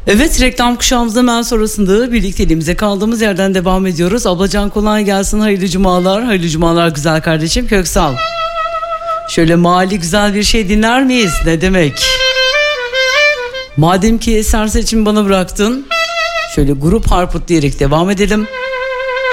Evet, reklam kuşağımızda hemen sonrasında birlikteliğimize kaldığımız yerden devam ediyoruz. Ablacan kolay gelsin, hayırlı cumalar. Hayırlı cumalar güzel kardeşim Köksal. Şöyle mali güzel bir şey dinler miyiz? Ne demek? Madem ki eser seçimi bana bıraktın, şöyle grup Harput diyerek devam edelim.